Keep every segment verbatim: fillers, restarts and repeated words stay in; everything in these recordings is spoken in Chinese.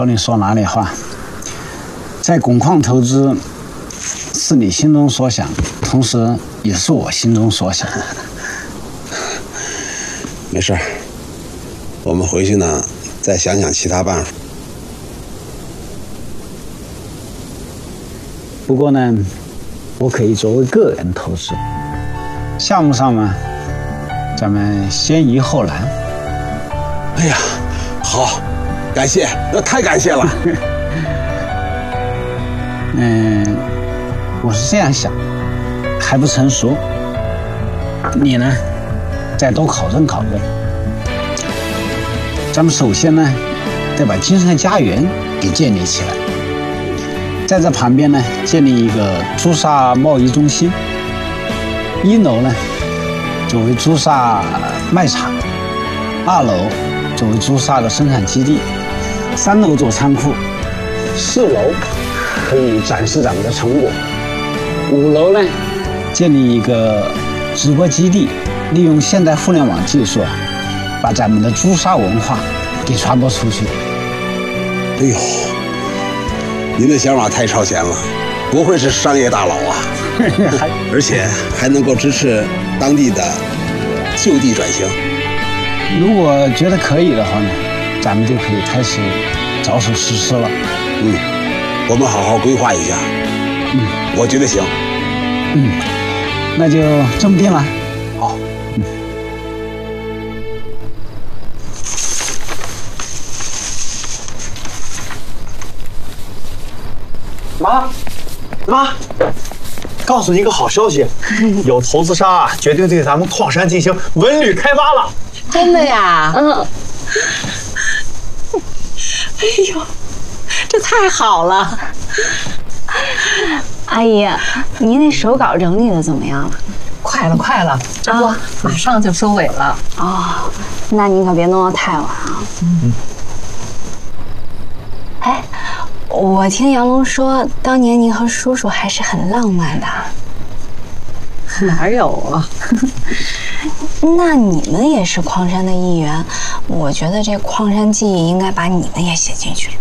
求你说哪里话。在汞矿投资是你心中所想，同时也是我心中所想。 没事，我们回去呢，再想想其他办法。 不过呢，我可以作为个人投资，项目上嘛，咱们先易后难。 哎呀，好，感谢，那太感谢了。 嗯，我是这样想，还不成熟，你呢，再多考证考证。咱们首先呢，得把金山家园给建立起来，在这旁边呢，建立一个朱砂贸易中心。一楼呢，作为朱砂卖场；二楼作为朱砂的生产基地；三楼做仓库；四楼可以展示咱们的成果；五楼呢，建立一个直播基地，利用现代互联网技术啊，把咱们的朱砂文化给传播出去。 哎呦，您的想法太超前了，不愧是商业大佬啊！而且还能够支持当地的就地转型。 如果觉得可以的话呢，咱们就可以开始着手实施了。 嗯，我们好好规划一下。 嗯， 我觉得行。 嗯，那就这么定了。好。嗯。 妈，妈，告诉你一个好消息，有投资商啊决定对咱们矿山进行文旅开发了。 真的呀？ 嗯。 哎呦，这太好了！ 阿姨，您那手稿整理的怎么样了？ 快了，快了，这不、啊、马上就收尾了。 哦，那您可别弄得太晚啊。 嗯。 哎，我听杨龙说，当年您和叔叔还是很浪漫的。 哪有啊？ 那你们也是矿山的一员，我觉得这矿山记忆应该把你们也写进去。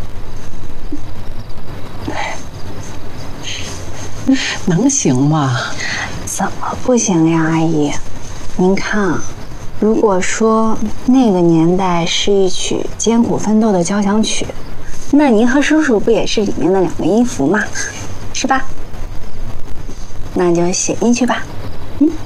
能行吗？ 怎么不行呀，阿姨？您看啊，如果说那个年代是一曲艰苦奋斗的交响曲，那您和叔叔不也是里面的两个音符吗？是吧？那就写进去吧。嗯。